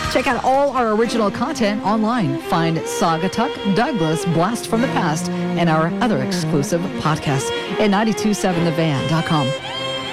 Check out all our original content online. Find Saugatuck, Douglas, Blast from the Past, and our other exclusive podcasts at 927thevan.com.